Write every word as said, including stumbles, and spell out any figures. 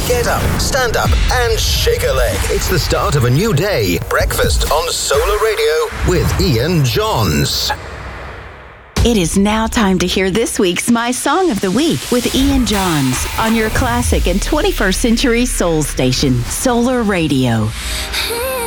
Get up, stand up, and shake a leg. It's the start of a new day. Breakfast on Solar Radio with Ian Johns. It is now time to hear this week's My Song of the Week with Ian Johns on your classic and twenty-first century soul station, Solar Radio.